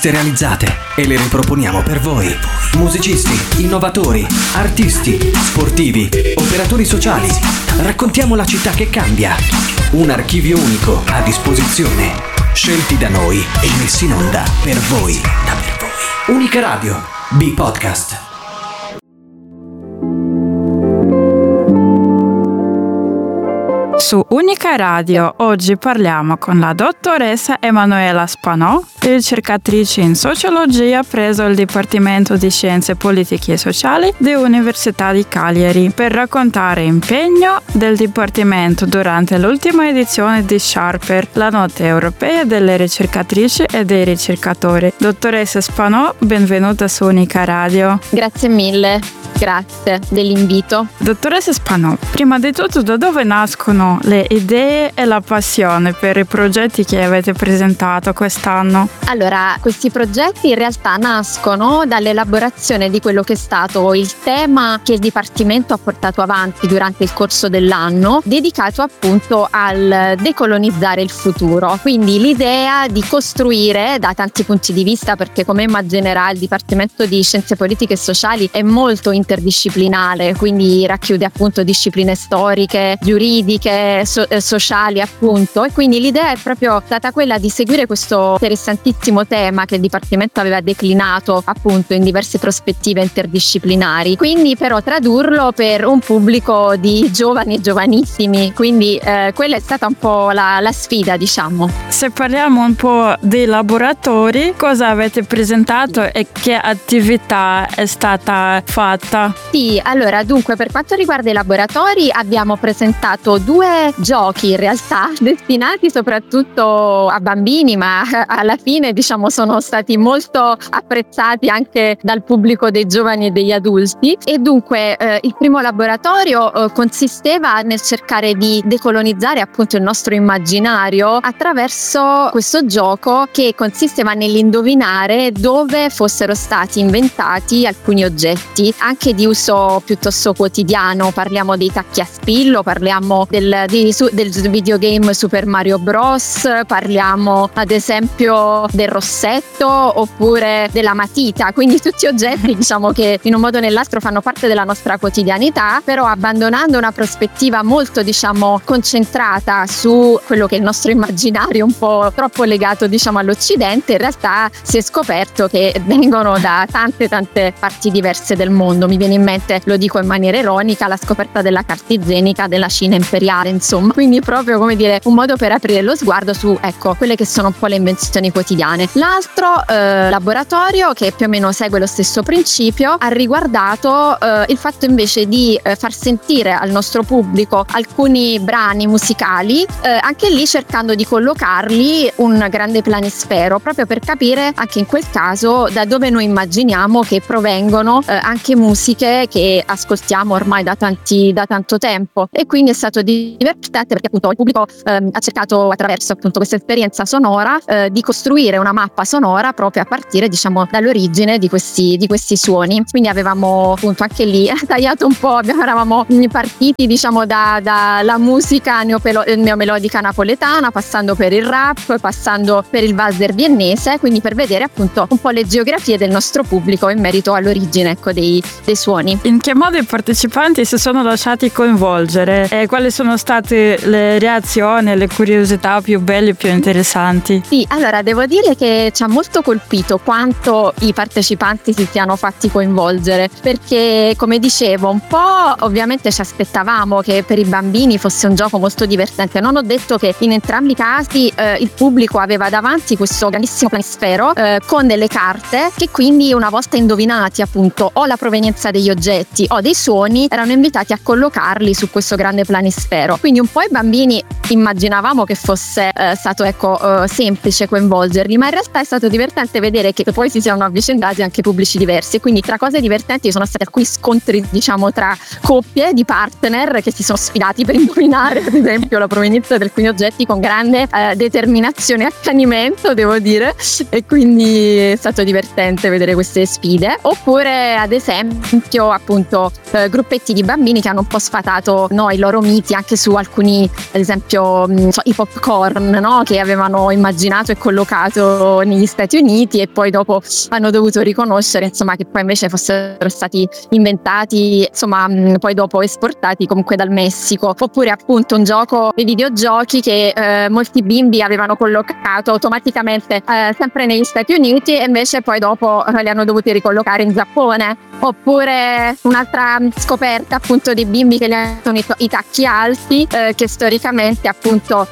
realizzate e le riproponiamo per voi. Musicisti, innovatori, artisti, sportivi, operatori sociali. Raccontiamo la città che cambia. Un archivio unico a disposizione. Scelti da noi e messi in onda per voi. Unica Radio, B-Podcast. Su Unica Radio oggi parliamo con la dottoressa Emanuela Spanò, ricercatrice in sociologia presso il Dipartimento di Scienze Politiche e Sociali dell'Università di Cagliari, per raccontare l'impegno del Dipartimento durante l'ultima edizione di Sharper, la Notte Europea delle Ricercatrici e dei Ricercatori. Dottoressa Spanò, benvenuta su Unica Radio. Grazie mille. Grazie dell'invito. Dottoressa Spanò, prima di tutto da dove nascono le idee e la passione per i progetti che avete presentato quest'anno? Allora, questi progetti in realtà nascono dall'elaborazione di quello che è stato il tema che il Dipartimento ha portato avanti durante il corso dell'anno, dedicato appunto al decolonizzare il futuro. Quindi l'idea di costruire da tanti punti di vista, perché come immaginerà il Dipartimento di Scienze Politiche e Sociali è molto interdisciplinare, quindi racchiude appunto discipline storiche, giuridiche, sociali appunto, e quindi l'idea è proprio stata quella di seguire questo interessantissimo tema che il Dipartimento aveva declinato appunto in diverse prospettive interdisciplinari, quindi però tradurlo per un pubblico di giovani e giovanissimi, quindi quella è stata un po' la sfida, diciamo. Se parliamo un po' dei laboratori, cosa avete presentato e che attività è stata fatta? Sì, allora dunque per quanto riguarda i laboratori abbiamo presentato 2 giochi in realtà destinati soprattutto a bambini, ma alla fine diciamo sono stati molto apprezzati anche dal pubblico dei giovani e degli adulti. E dunque il primo laboratorio consisteva nel cercare di decolonizzare appunto il nostro immaginario attraverso questo gioco che consisteva nell'indovinare dove fossero stati inventati alcuni oggetti anche di uso piuttosto quotidiano. Parliamo dei tacchi a spillo, parliamo del videogame Super Mario Bros, parliamo ad esempio del rossetto oppure della matita, quindi tutti oggetti diciamo che in un modo o nell'altro fanno parte della nostra quotidianità, però abbandonando una prospettiva molto diciamo concentrata su quello che è il nostro immaginario un po' troppo legato diciamo all'Occidente. In realtà si è scoperto che vengono da tante parti diverse del mondo. Mi viene in mente, lo dico in maniera ironica, la scoperta della carta igienica della Cina imperiale, insomma, quindi proprio come dire un modo per aprire lo sguardo su ecco quelle che sono un po' le invenzioni quotidiane. L'altro laboratorio, che più o meno segue lo stesso principio, ha riguardato il fatto invece di far sentire al nostro pubblico alcuni brani musicali, anche lì cercando di collocarli un grande planisfero, proprio per capire anche in quel caso da dove noi immaginiamo che provengono anche musiche che ascoltiamo ormai da tanto tempo. E quindi è stato divertente perché appunto il pubblico ha cercato attraverso appunto questa esperienza sonora di costruire una mappa sonora proprio a partire diciamo dall'origine di questi suoni. Quindi avevamo appunto anche lì tagliato un po', eravamo partiti diciamo dalla musica neomelodica napoletana, passando per il rap, passando per il valzer viennese, quindi per vedere appunto un po' le geografie del nostro pubblico in merito all'origine ecco dei suoni. In che modo i partecipanti si sono lasciati coinvolgere e quali sono state le reazioni e le curiosità più belle e più interessanti? Sì, allora devo dire che ci ha molto colpito quanto i partecipanti si siano fatti coinvolgere, perché come dicevo un po' ovviamente ci aspettavamo che per i bambini fosse un gioco molto divertente. Non ho detto che in entrambi i casi il pubblico aveva davanti questo grandissimo planisfero con delle carte che quindi una volta indovinati appunto o la provenienza degli oggetti o dei suoni erano invitati a collocarli su questo grande planisfero. Quindi un po' i bambini immaginavamo che fosse stato semplice coinvolgerli, ma in realtà è stato divertente vedere che poi si siano avvicendati anche pubblici diversi. Quindi tra cose divertenti sono stati alcuni scontri diciamo tra coppie di partner che si sono sfidati per indovinare ad esempio la provenienza di alcuni oggetti con grande determinazione e accanimento, devo dire, e quindi è stato divertente vedere queste sfide. Oppure ad esempio esempio appunto gruppetti di bambini che hanno un po' sfatato, no, i loro miti anche su alcuni, ad esempio i popcorn, no, che avevano immaginato e collocato negli Stati Uniti e poi dopo hanno dovuto riconoscere insomma che poi invece fossero stati inventati, insomma poi dopo esportati comunque dal Messico. Oppure appunto un gioco dei videogiochi che molti bimbi avevano collocato automaticamente sempre negli Stati Uniti e invece poi dopo li hanno dovuti ricollocare in Giappone. Oppure un'altra scoperta appunto dei bimbi che hanno i tacchi alti, che storicamente appunto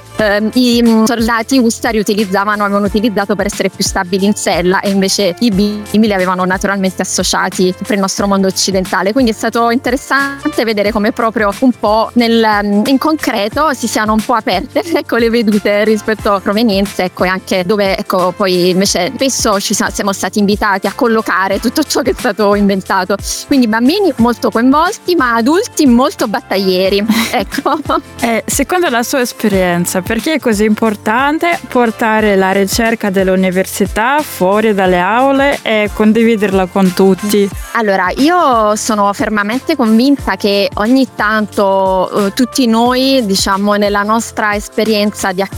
i soldati USA avevano utilizzato per essere più stabili in sella, e invece i bimbi li avevano naturalmente associati per il nostro mondo occidentale. Quindi è stato interessante vedere come proprio un po' in concreto si siano un po' aperte ecco le vedute rispetto a provenienze, ecco, e anche dove ecco poi invece spesso siamo stati invitati a collocare tutto ciò che è stato inventato. Quindi bambini molto coinvolti, ma adulti molto battaglieri, ecco. Secondo la sua esperienza, perché è così importante portare la ricerca dell'università fuori dalle aule e condividerla con tutti? Allora, io sono fermamente convinta che ogni tanto tutti noi, diciamo, nella nostra esperienza di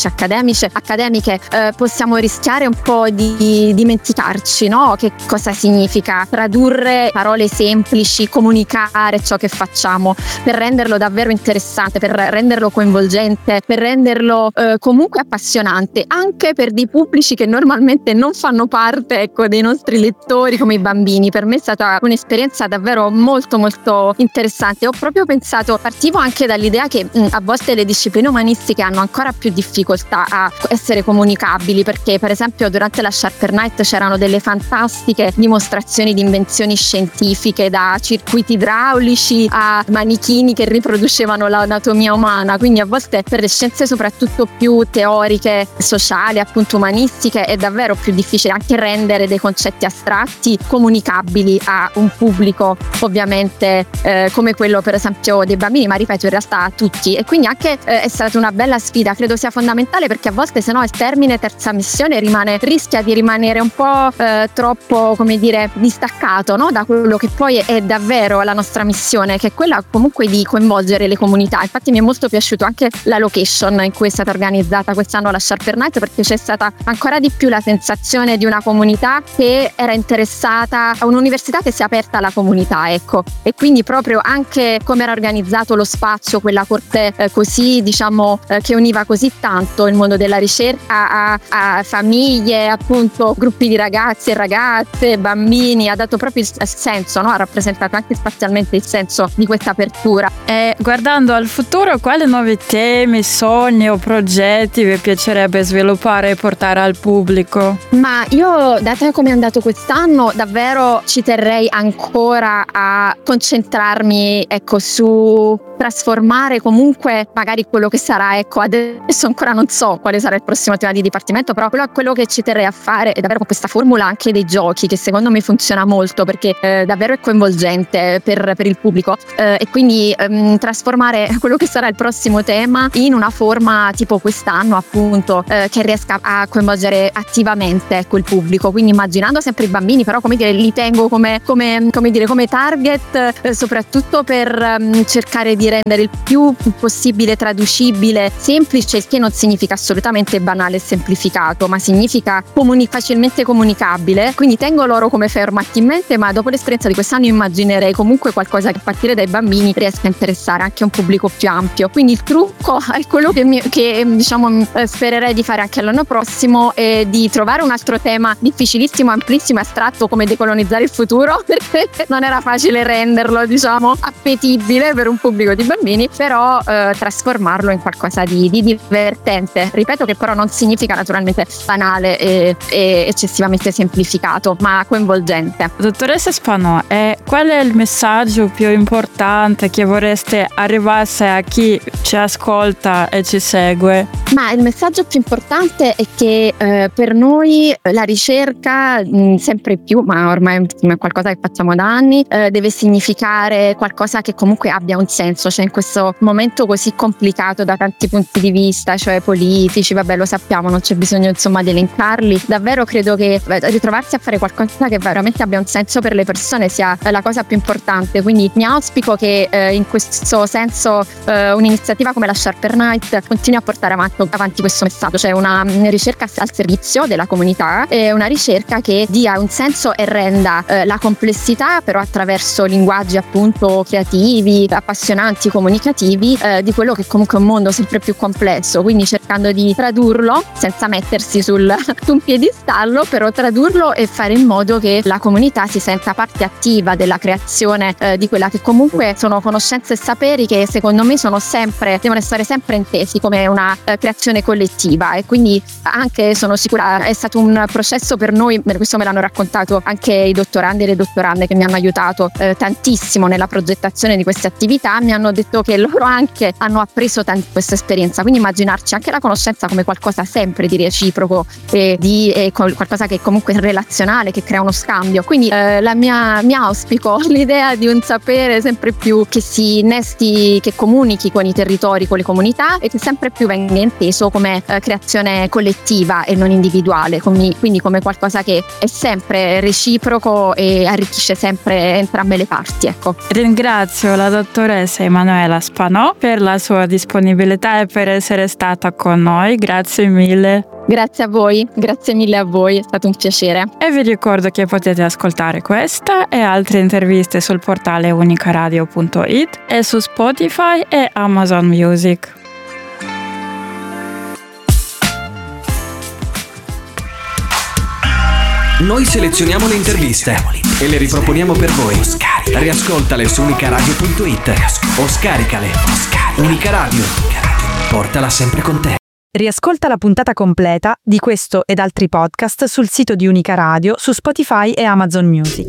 accademiche, possiamo rischiare un po' di dimenticarci, no? Che cosa significa tradurre parole semplici, comunicare ciò che facciamo per renderlo davvero interessante, per renderlo coinvolgente, per renderlo comunque appassionante anche per dei pubblici che normalmente non fanno parte, ecco, dei nostri lettori come i bambini. Per me è stata un'esperienza davvero molto molto interessante. Ho proprio pensato, partivo anche dall'idea che a volte le discipline umanistiche hanno ancora più difficoltà a essere comunicabili, perché per esempio durante la Sharper Night c'erano delle fantastiche dimostrazioni di invenzioni scientifiche, da circuiti idraulici a manichini che riproducevano l'anatomia umana. Quindi a volte per le scienze soprattutto più teoriche, sociali, appunto umanistiche, è davvero più difficile anche rendere dei concetti astratti comunicabili a un pubblico ovviamente come quello per esempio dei bambini, ma ripeto in realtà a tutti. E quindi anche è stata una bella sfida, credo sia fondamentale, perché a volte se no il termine terza missione rischia di rimanere un po' troppo, come dire, distaccato, no? Da quello che poi è davvero la nostra missione, che è quella comunque di coinvolgere le comunità. Infatti mi è molto piaciuto anche la location in cui è stata organizzata quest'anno la Sharper Night, perché c'è stata ancora di più la sensazione di una comunità che era interessata, a un'università che si è aperta alla comunità, ecco. E quindi proprio anche come era organizzato lo spazio, quella corte così, diciamo, che univa così tanto il mondo della ricerca a famiglie, appunto gruppi di ragazzi e ragazze, bambini, ha dato proprio il senso, no? Ha rappresentato anche spazialmente il senso di questa apertura. Guardando al futuro, quali nuovi temi, sogni o progetti vi piacerebbe sviluppare e portare al pubblico? Ma io, data come è andato quest'anno, davvero ci terrei ancora a concentrarmi, ecco, su trasformare comunque magari quello che sarà, ecco, adesso ancora non so quale sarà il prossimo tema di dipartimento, però quello che ci terrei a fare è davvero con questa formula anche dei giochi, che secondo me funziona molto, perché davvero è coinvolgente per il pubblico, e quindi trasformare quello che sarà il prossimo tema in una forma tipo quest'anno, appunto, che riesca a coinvolgere attivamente, ecco, il pubblico. Quindi immaginando sempre i bambini, però come dire, li tengo come target, soprattutto per cercare di rendere il più possibile traducibile, semplice, il che non significa assolutamente banale e semplificato, ma significa facilmente comunicabile. Quindi tengo loro come fermati in mente, ma dopo l'esperienza di quest'anno immaginerei comunque qualcosa che a partire dai bambini riesca a interessare anche un pubblico più ampio. Quindi il trucco è quello che diciamo spererei di fare anche l'anno prossimo, è di trovare un altro tema difficilissimo, amplissimo, astratto come decolonizzare il futuro, perché non era facile renderlo, diciamo, appetibile per un pubblico di bambini, però trasformarlo in qualcosa di divertente. Ripeto che però non significa naturalmente banale e eccessivamente semplificato, ma coinvolgente. Dottoressa Spanò, qual è il messaggio più importante che vorreste arrivasse a chi ci ascolta e ci segue? Ma il messaggio più importante è che per noi la ricerca sempre più, ma ormai è qualcosa che facciamo da anni, deve significare qualcosa che comunque abbia un senso, adesso, cioè in questo momento così complicato da tanti punti di vista, cioè politici, vabbè, lo sappiamo, non c'è bisogno insomma di elencarli. Davvero credo che ritrovarsi a fare qualcosa che veramente abbia un senso per le persone sia la cosa più importante, quindi mi auspico che in questo senso un'iniziativa come la Sharper Night continui a portare avanti questo messaggio, cioè una ricerca al servizio della comunità, una ricerca che dia un senso e renda la complessità però attraverso linguaggi appunto creativi, appassionanti, comunicativi di quello che comunque è un mondo sempre più complesso, quindi cercando di tradurlo senza mettersi su un piedistallo, però tradurlo e fare in modo che la comunità si senta parte attiva della creazione di quella che comunque sono conoscenze e saperi che secondo me devono essere sempre intesi come una creazione collettiva, e quindi anche sono sicura è stato un processo per noi, questo me l'hanno raccontato anche i dottorandi e le dottorande che mi hanno aiutato tantissimo nella progettazione di queste attività, mi hanno detto che loro anche hanno appreso tanto questa esperienza, quindi immaginarci anche la conoscenza come qualcosa sempre di reciproco e di qualcosa che comunque è relazionale, che crea uno scambio, quindi mi auspico l'idea di un sapere sempre più che si innesti, che comunichi con i territori, con le comunità, e che sempre più venga inteso come creazione collettiva e non individuale, quindi come qualcosa che è sempre reciproco e arricchisce sempre entrambe le parti, ecco. Ringrazio la dottoressa Emanuela Spanò per la sua disponibilità e per essere stata con noi, grazie mille. Grazie a voi, grazie mille a voi, è stato un piacere. E vi ricordo che potete ascoltare questa e altre interviste sul portale unicaradio.it e su Spotify e Amazon Music. Noi selezioniamo le interviste e le riproponiamo per voi. Riascoltale su unicaradio.it o scaricale. Unica Radio. Portala sempre con te. Riascolta la puntata completa di questo ed altri podcast sul sito di Unica Radio, su Spotify e Amazon Music.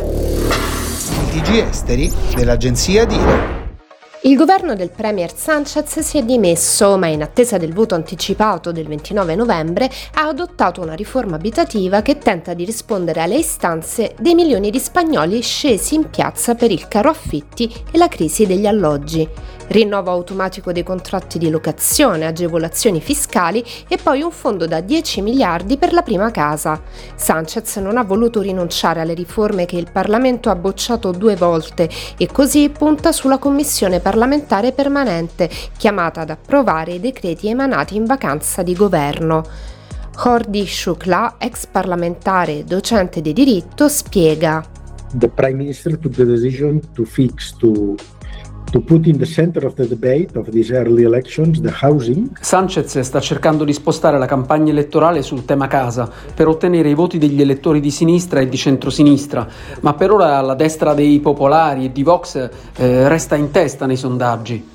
Litigi esteri dell'agenzia DIRO. Il governo del premier Sánchez si è dimesso, ma in attesa del voto anticipato del 29 novembre ha adottato una riforma abitativa che tenta di rispondere alle istanze dei milioni di spagnoli scesi in piazza per il caro affitti e la crisi degli alloggi. Rinnovo automatico dei contratti di locazione, agevolazioni fiscali e poi un fondo da 10 miliardi per la prima casa. Sánchez non ha voluto rinunciare alle riforme che il Parlamento ha bocciato 2 volte e così punta sulla commissione parlamentare permanente, chiamata ad approvare i decreti emanati in vacanza di governo. Jordi Shukla, ex parlamentare e docente di diritto, spiega. The Prime Minister took the decision to put in the center of the debate of these early elections the housing. Sánchez sta cercando di spostare la campagna elettorale sul tema casa per ottenere i voti degli elettori di sinistra e di centrosinistra, ma per ora la destra dei popolari e di Vox resta in testa nei sondaggi.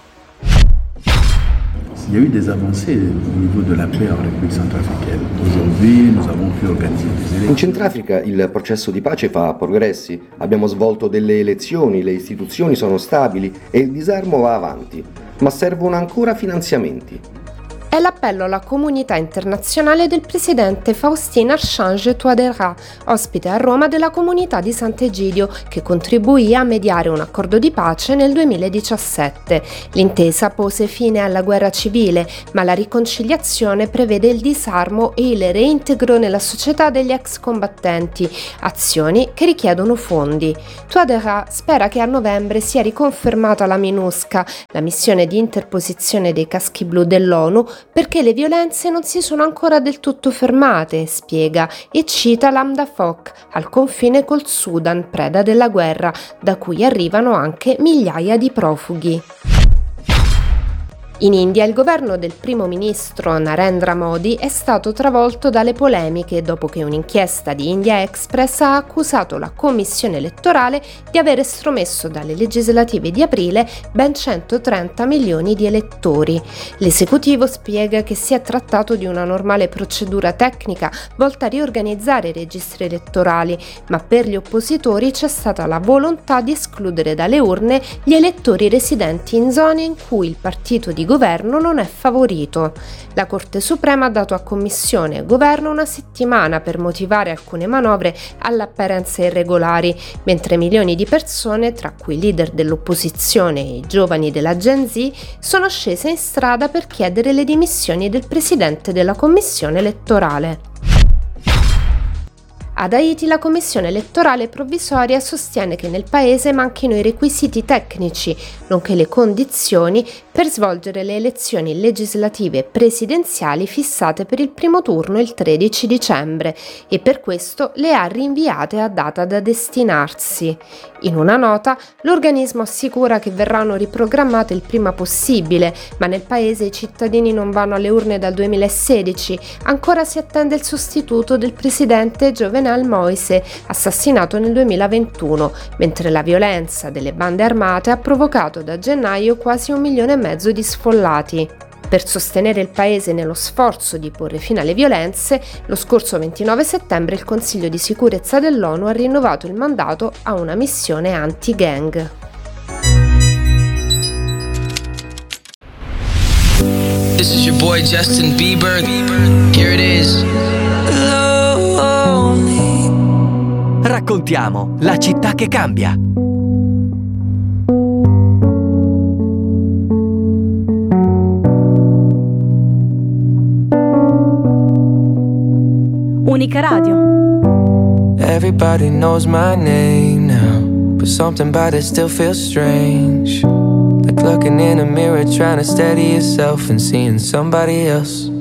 Il y a eu des avancées au niveau de la paix en République centrafricaine. Aujourd'hui, nous avons pu organiser des élections. In Centrafrica il processo di pace fa progressi. Abbiamo svolto delle elezioni, le istituzioni sono stabili e il disarmo va avanti, ma servono ancora finanziamenti. È l'appello alla comunità internazionale del presidente Faustin Archange Touadéra, ospite a Roma della comunità di Sant'Egidio, che contribuì a mediare un accordo di pace nel 2017. L'intesa pose fine alla guerra civile, ma la riconciliazione prevede il disarmo e il reintegro nella società degli ex combattenti, azioni che richiedono fondi. Touadéra spera che a novembre sia riconfermata la MINUSCA, la missione di interposizione dei caschi blu dell'ONU, perché le violenze non si sono ancora del tutto fermate, spiega, e cita Lambda Foc, al confine col Sudan, preda della guerra, da cui arrivano anche migliaia di profughi. In India il governo del primo ministro Narendra Modi è stato travolto dalle polemiche dopo che un'inchiesta di India Express ha accusato la commissione elettorale di aver estromesso dalle legislative di aprile ben 130 milioni di elettori. L'esecutivo spiega che si è trattato di una normale procedura tecnica volta a riorganizzare i registri elettorali, ma per gli oppositori c'è stata la volontà di escludere dalle urne gli elettori residenti in zone in cui il partito di governo non è favorito. La Corte Suprema ha dato a Commissione e Governo una settimana per motivare alcune manovre all'apparenza irregolari, mentre milioni di persone, tra cui leader dell'opposizione e i giovani della Gen Z, sono scese in strada per chiedere le dimissioni del presidente della Commissione elettorale. Ad Haiti la Commissione elettorale provvisoria sostiene che nel paese manchino i requisiti tecnici, nonché le condizioni per svolgere le elezioni legislative e presidenziali fissate per il primo turno il 13 dicembre e per questo le ha rinviate a data da destinarsi. In una nota, l'organismo assicura che verranno riprogrammate il prima possibile, ma nel paese i cittadini non vanno alle urne dal 2016, ancora si attende il sostituto del presidente Jovenel Moise, assassinato nel 2021, mentre la violenza delle bande armate ha provocato da gennaio quasi 1,5 milioni di sfollati. Per sostenere il paese nello sforzo di porre fine alle violenze, lo scorso 29 settembre il Consiglio di sicurezza dell'ONU ha rinnovato il mandato a una missione anti-gang. This is your boy Justin Bieber. Here it is. Raccontiamo la città che cambia. Unica Radio. Everybody knows my name now, but something about it still feels strange. Like looking in a mirror, trying to steady yourself and seeing somebody else.